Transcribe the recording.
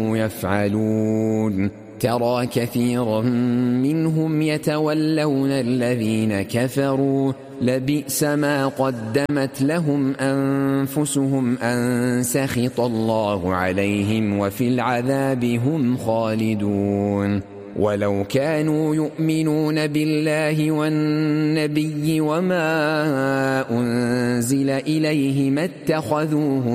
يفعلون ترى كثيرا منهم يتولون الذين كفروا لبئس ما قدمت لهم أنفسهم أن سخط الله عليهم وفي العذاب هم خالدون ولو كانوا يؤمنون بالله والنبي وما أنزل إليه ما اتخذوه